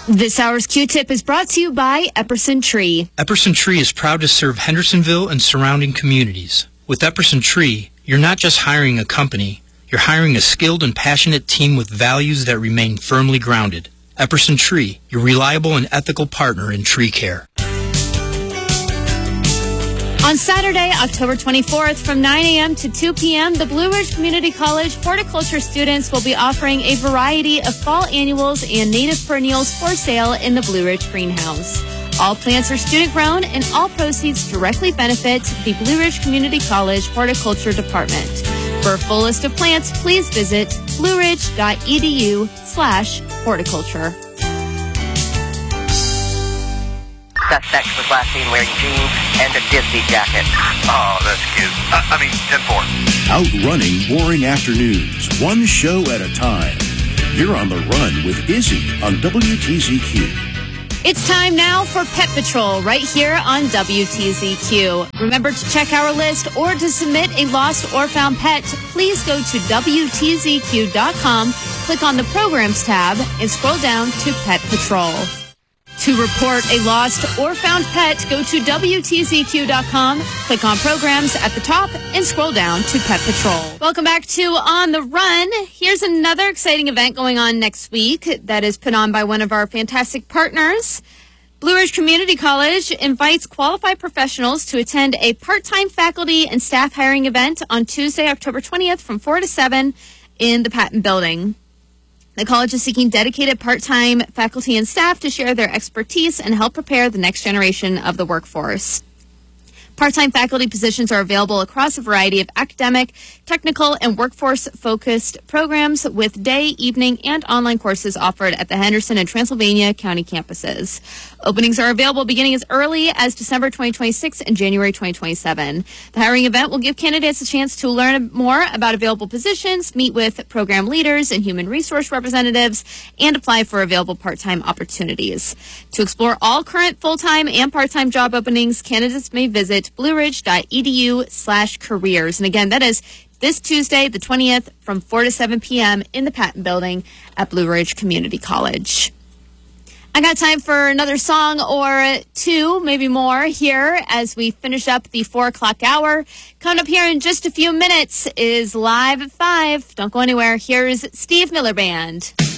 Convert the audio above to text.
This hour's Q-Tip is brought to you by Epperson Tree. Epperson Tree is proud to serve Hendersonville and surrounding communities. With Epperson Tree, you're not just hiring a company, you're hiring a skilled and passionate team with values that remain firmly grounded. Epperson Tree, your reliable and ethical partner in tree care. On Saturday, October 24th, from 9 a.m. to 2 p.m., the Blue Ridge Community College horticulture students will be offering a variety of fall annuals and native perennials for sale in the Blue Ridge Greenhouse. All plants are student-grown, and all proceeds directly benefit the Blue Ridge Community College Horticulture Department. For a full list of plants, please visit blueridge.edu/horticulture. Suspect was last seen wearing jeans and a Disney jacket. Oh, that's cute. I mean, 10-4. Outrunning boring afternoons, one show at a time. You're on the run with Izzy on WTZQ. It's time now for Pet Patrol right here on WTZQ. Remember to check our list or to submit a lost or found pet. Please go to WTZQ.com, click on the Programs tab, and scroll down to Pet Patrol. To report a lost or found pet, go to WTZQ.com, click on Programs at the top, and scroll down to Pet Patrol. Welcome back to On the Run. Here's another exciting event going on next week that is put on by one of our fantastic partners. Blue Ridge Community College invites qualified professionals to attend a part-time faculty and staff hiring event on Tuesday, October 20th from 4 to 7 in the Patton Building. The college is seeking dedicated part-time faculty and staff to share their expertise and help prepare the next generation of the workforce. Part-time faculty positions are available across a variety of academic, technical, and workforce-focused programs with day, evening, and online courses offered at the Henderson and Transylvania County campuses. Openings are available beginning as early as December 2026 and January 2027. The hiring event will give candidates a chance to learn more about available positions, meet with program leaders and human resource representatives, and apply for available part-time opportunities. To explore all current full-time and part-time job openings, candidates may visit blueridge.edu/careers. And again, that is this Tuesday, the 20th, from 4 to 7 p.m. in the Patton Building at Blue Ridge Community College. I got time for another song or two, maybe more, here as we finish up the 4 o'clock hour. Coming up here in just a few minutes is Live at 5. Don't go anywhere. Here's Steve Miller Band.